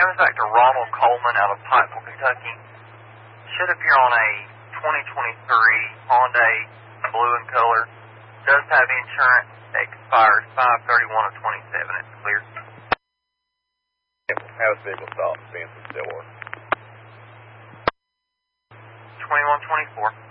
comes back to Ronald Coleman out of Pikeville, Kentucky. Should appear on a 2023 Hyundai, blue in color. Does have insurance. Expires 5/31 of 27. It's clear. How is vehicle stopped? Stanton Stillwater. 2124.